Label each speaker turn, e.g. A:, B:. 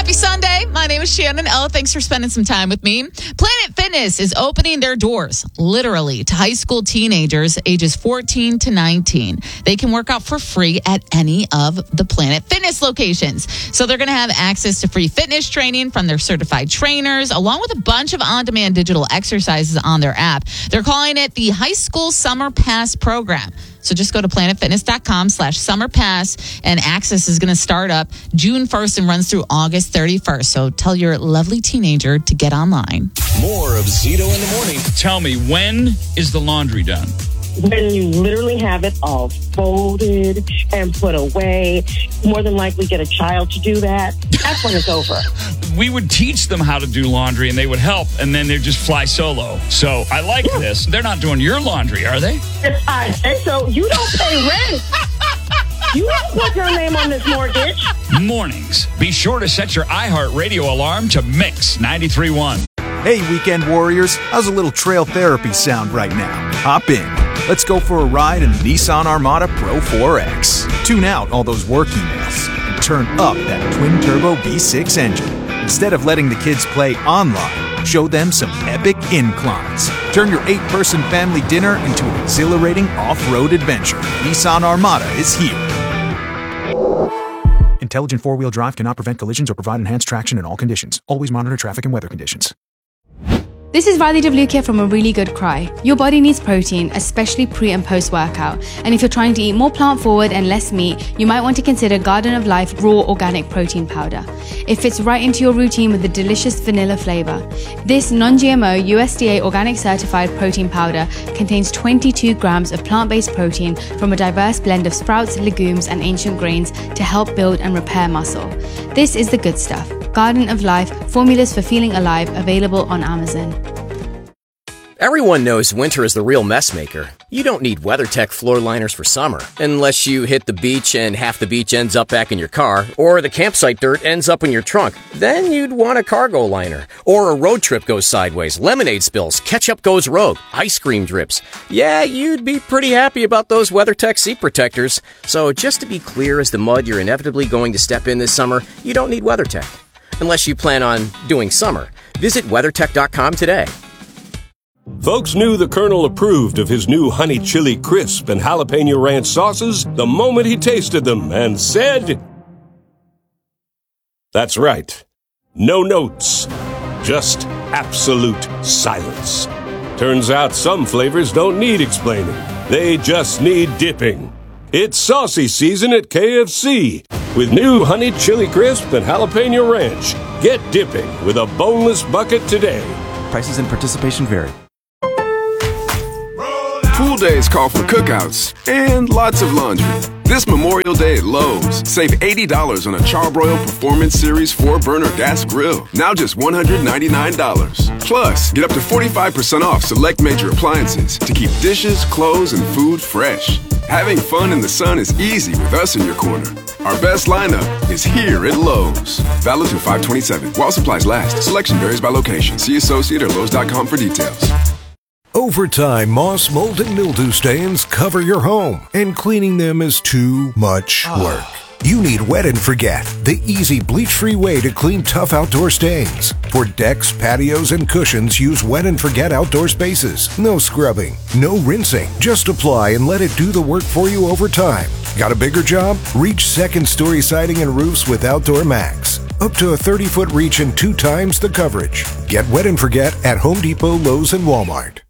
A: Happy Sunday. My name is Shannon Ella. Thanks for spending some time with me. Planet Fitness is opening their doors, literally, to high school teenagers ages 14 to 19. They can work out for free at any of the Planet Fitness locations. So they're going to have access to free fitness training from their certified trainers, along with a bunch of on-demand digital exercises on their app. They're calling it the High School Summer Pass Program. So just go to planetfitness.com/summerpass, and access is going to start up June 1st and runs through August 31st. So tell your lovely teenager to get online.
B: More of Zito in the Morning.
C: Tell me, when is the laundry done?
D: When you literally have it all folded and put away, more than likely get a child to do that. That's when it's over.
C: We would teach them how to do laundry, and they would help, and then they'd just fly solo. So I like this. They're not doing your laundry, are they?
D: And so you don't pay rent. You don't put your name on this mortgage.
C: Mornings. Be sure to set your iHeartRadio alarm to Mix 93.1.
E: Hey, weekend warriors. How's a little trail therapy sound right now? Hop in. Let's go for a ride in the Nissan Armada Pro 4X. Tune out all those work emails and turn up that twin-turbo V6 engine. Instead of letting the kids play online, show them some epic inclines. Turn your 8-person family dinner into an exhilarating off-road adventure. Nissan Armada is here. Intelligent four-wheel drive cannot prevent collisions or provide enhanced traction in all conditions. Always monitor traffic and weather conditions.
F: This is Riley DeVlukia from A Really Good Cry. Your body needs protein, especially pre- and post-workout. And if you're trying to eat more plant-forward and less meat, you might want to consider Garden of Life Raw Organic Protein Powder. It fits right into your routine with a delicious vanilla flavor. This non-GMO, USDA organic certified protein powder contains 22 grams of plant-based protein from a diverse blend of sprouts, legumes, and ancient grains to help build and repair muscle. This is the good stuff. Garden of Life, formulas for feeling alive, available on Amazon.
G: Everyone knows winter is the real mess maker. You don't need WeatherTech floor liners for summer, unless you hit the beach and half the beach ends up back in your car, or the campsite dirt ends up in your trunk. Then you'd want a cargo liner, or a road trip goes sideways, lemonade spills, ketchup goes rogue, ice cream drips. Yeah, you'd be pretty happy about those WeatherTech seat protectors. So just to be clear as the mud you're inevitably going to step in this summer, you don't need WeatherTech. Unless you plan on doing summer. Visit WeatherTech.com today.
H: Folks knew the Colonel approved of his new honey chili crisp and jalapeno ranch sauces the moment he tasted them and said, "That's right. No notes. Just absolute silence." Turns out some flavors don't need explaining. They just need dipping. It's saucy season at KFC with new honey chili crisp and jalapeno ranch. Get dipping with a boneless bucket today.
I: Prices and participation vary.
J: Pool days call for cookouts and lots of laundry. This Memorial Day at Lowe's, save $80 on a Charbroil Performance Series 4-burner gas grill. Now just $199. Plus, get up to 45% off select major appliances to keep dishes, clothes, and food fresh. Having fun in the sun is easy with us in your corner. Our best lineup is here at Lowe's. Valid through 5/27. While supplies last. Selection varies by location. See associate or Lowe's.com for details.
K: Over time, moss, mold, and mildew stains cover your home, and cleaning them is too much work. You need Wet and Forget, the easy bleach-free way to clean tough outdoor stains. For decks, patios, and cushions, use Wet and Forget Outdoor Spaces. No scrubbing, no rinsing. Just apply and let it do the work for you over time. Got a bigger job? Reach second-story siding and roofs with Outdoor Max. Up to a 30-foot reach and 2 times the coverage. Get Wet and Forget at Home Depot, Lowe's, and Walmart.